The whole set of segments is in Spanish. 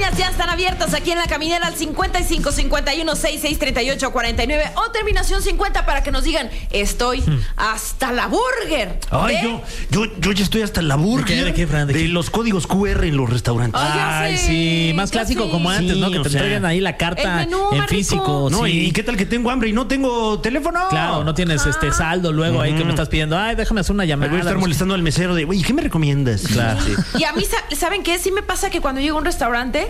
líneas ya están abiertas aquí en La Caminera al 55 51 66 38 49 o terminación 50 para que nos digan, estoy hasta la burger. Ay, yo ya estoy hasta la burger. ¿De qué, Fran? De los códigos QR en los restaurantes. Ay, sí, más clásico como antes, ¿no? Que te traigan ahí la carta en físico. No, sí. ¿y qué tal que tengo hambre y no tengo teléfono? Claro, no tienes saldo luego ahí que me estás pidiendo. Ay, déjame hacer una llamada. Voy a estar molestando al mesero de, oye, ¿qué me recomiendas? Claro. Sí. Y a mí, ¿saben qué? Sí me pasa que cuando llego a un restaurante,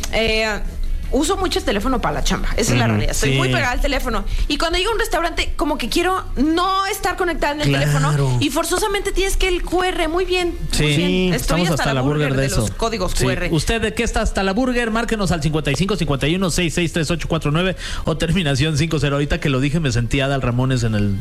uso mucho el teléfono para la chamba. Esa es la realidad. Estoy muy pegada al teléfono. Y cuando llego a un restaurante, como que quiero no estar conectada en el teléfono. Y forzosamente tienes que el QR. Muy bien. Sí, muy bien. Estoy estamos hasta la burger de eso. Los códigos QR. ¿Usted de qué está hasta la burger? Márquenos al 55 51 66 38 49 o terminación 50. Ahorita que lo dije me sentí Adal Ramones en el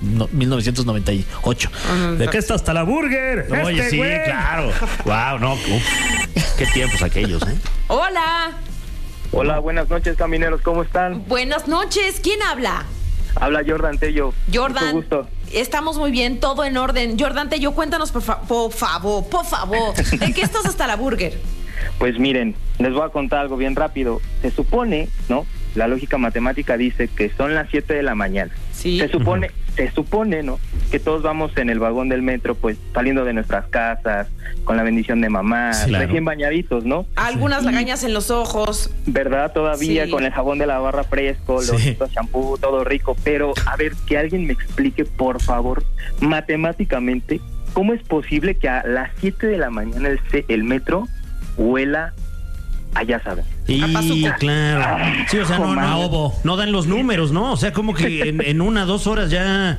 1998. ¿De qué está hasta la burger? Oye, sí, güey. Claro. Wow, no. Qué tiempos aquellos, ¿eh? Hola. Hola, buenas noches, camineros, ¿cómo están? Buenas noches. ¿Quién habla? Habla Jordan Tello. Jordan. Mucho gusto. Estamos muy bien, todo en orden. Jordan Tello, cuéntanos por favor. ¿De qué estás hasta la burger? Pues miren, les voy a contar algo bien rápido. Se supone, ¿no? La lógica matemática dice que son las 7 de la mañana. Sí. Se supone, ¿no? Que todos vamos en el vagón del metro, pues saliendo de nuestras casas, con la bendición de mamá, claro. Recién bañaditos, ¿no? Algunas lagañas en los ojos. ¿Verdad? Todavía Sí. con el jabón de la barra fresco, los champú, todo rico. Pero, a ver, que alguien me explique, por favor, matemáticamente, ¿cómo es posible que a las 7 de la mañana el metro huela allá saben? Y claro. Sí, o sea, no dan los números, ¿no? O sea, como que en 1, 2 horas ya,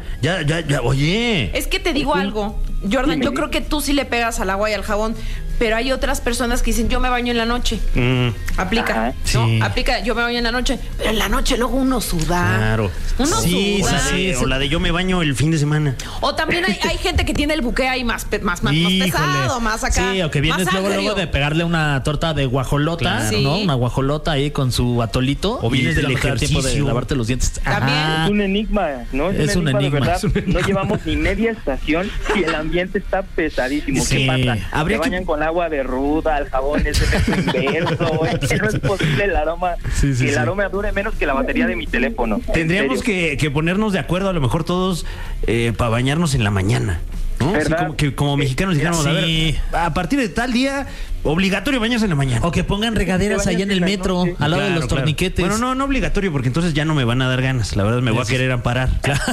oye. Es que te digo algo, Jordan, yo creo que tú sí le pegas al agua y al jabón, pero hay otras personas que dicen, yo me baño en la noche. Aplica, ¿no? Sí. Aplica, yo me baño en la noche, pero en la noche luego uno suda. Claro. Uno suda. Sí. O la de yo me baño el fin de semana. O también hay gente que tiene el buque ahí más pesado, más acá. Sí, o que vienes luego de pegarle una torta de guajolota, claro. ¿no? Sí. Una guajolota ahí con su atolito. O vienes del tiempo de ejercicio. lavarte los dientes. También. Es un enigma, ¿no? Es un enigma. De verdad. No llevamos ni media estación y el ambiente está pesadísimo. Sí. ¿Qué pasa? Habría Se bañan con agua de ruda, el jabón es de inverso. Que no es posible el aroma. El aroma dure menos que la batería de mi teléfono. Tendríamos que ponernos de acuerdo, a lo mejor todos, para bañarnos en la mañana, ¿no? ¿Verdad? Así como mexicanos dijéramos, a ver, a partir de tal día, obligatorio bañarse en la mañana. O que pongan regaderas ahí en el metro, al lado de los torniquetes. Bueno, no obligatorio, porque entonces ya no me van a dar ganas. La verdad, me voy a querer amparar.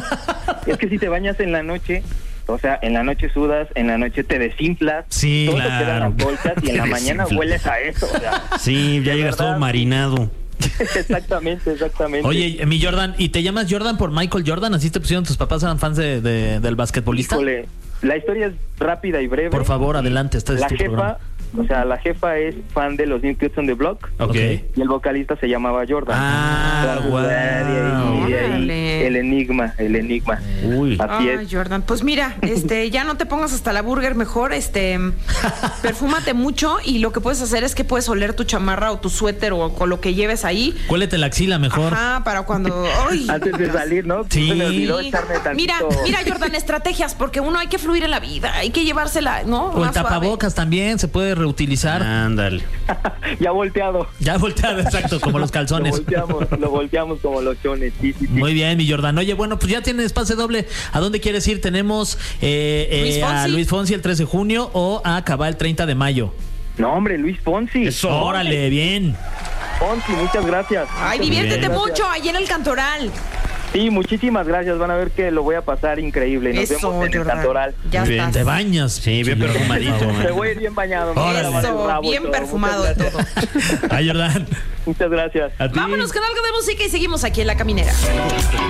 Es que si te bañas en la noche, o sea, en la noche sudas, en la noche te desinflas, Sí, todo claro. te quedan las bolsas y en la Te mañana desinflas. hueles a eso. O sea, Sí, ya de llegas verdad. todo marinado. Exactamente. Oye, mi Jordan, ¿y te llamas Jordan por Michael Jordan? ¿Así te pusieron tus papás? ¿Eran fans del basquetbolista? Híjole, la historia es rápida y breve. Por favor, adelante. La jefa es fan de los New Kids on the Block. Ok. Y el vocalista se llamaba Jordan. Ah, Claro, de ahí Órale. el enigma. Uy. Así Ay, es. Jordan, pues mira, ya no te pongas hasta la burger, mejor, perfúmate mucho y lo que puedes hacer es que puedes oler tu chamarra o tu suéter o con lo que lleves ahí. Cuélete la axila mejor. Ajá, para cuando... Ay, Antes de salir, ¿no? Sí. Se me olvidó echarme Mira, tantito. Jordan, estrategias, porque uno hay que fluir en la vida, hay que llevársela, ¿no? O el Más suave. tapabocas también se puede reutilizar. Ándale. Ya volteado. Ya volteado, exacto, como los calzones. Lo volteamos como los chones. Sí. Muy bien, mi Jordan. Oye, bueno, pues ya tienes pase doble. ¿A dónde quieres ir? Tenemos a Luis Fonsi el 3 de junio o a Cabá el 30 de mayo. No, hombre, Luis Fonsi. Eso. Órale, bien. Fonsi, muchas gracias. Ay, diviértete mucho ahí en el Cantoral. Sí, muchísimas gracias. Van a ver que lo voy a pasar increíble. Nos Eso, vemos en el Jordan. Cantoral. Ya Bien. estás. Te bañas. Sí, bien perfumadito. Me voy a ir bien bañado. me voy a Órale. lavar el Eso, rabo y bien todo. perfumado y Muchas todo. gracias. Ay, Jordan. Muchas gracias. A ti. Vámonos con algo de música y seguimos aquí en La Caminera.